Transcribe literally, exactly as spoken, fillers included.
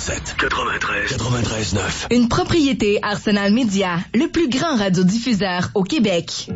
sept. quatre-vingt-treize. quatre-vingt-treize neuf. Une propriété Arsenal Média, le plus grand radiodiffuseur au Québec.